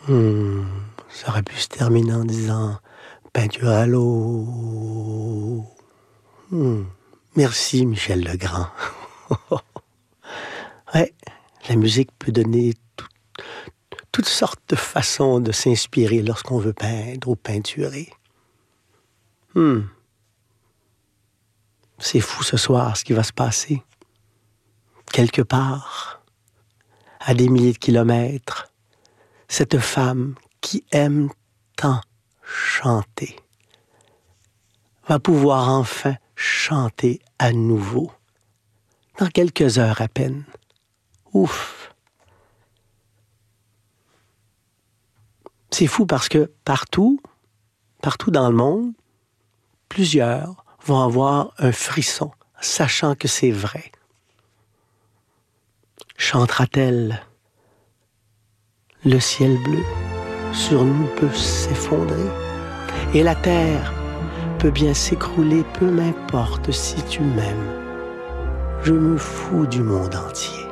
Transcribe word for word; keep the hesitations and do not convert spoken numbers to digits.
Hmm, ça aurait pu se terminer en disant peinture à l'eau. Hmm, merci Michel Legrand. Ouais, la musique peut donner tout, toutes sortes de façons de s'inspirer lorsqu'on veut peindre ou peinturer. Hmm. C'est fou ce soir ce qui va se passer. Quelque part, à des milliers de kilomètres, cette femme qui aime tant chanter va pouvoir enfin chanter à nouveau. Dans quelques heures à peine. Ouf! C'est fou parce que partout, partout dans le monde, plusieurs vont avoir un frisson, sachant que c'est vrai. Chantera-t-elle? Le ciel bleu sur nous peut s'effondrer et la terre peut bien s'écrouler, peu m'importe si tu m'aimes. Je me fous du monde entier.